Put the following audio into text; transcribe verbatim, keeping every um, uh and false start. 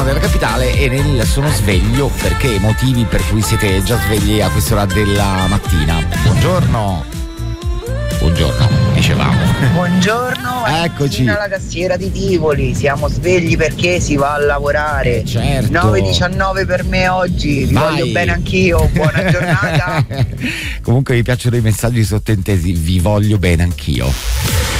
all'interno della capitale e nel sono sveglio perché motivi per cui siete già svegli a quest'ora della mattina. Buongiorno. Buongiorno, dicevamo. Buongiorno, eccoci. La cassiera di Tivoli, siamo svegli perché si va a lavorare. Certo. nove e diciannove per me oggi, vi Vai. voglio bene anch'io, buona giornata. Comunque mi piacciono i messaggi sottintesi, vi voglio bene anch'io.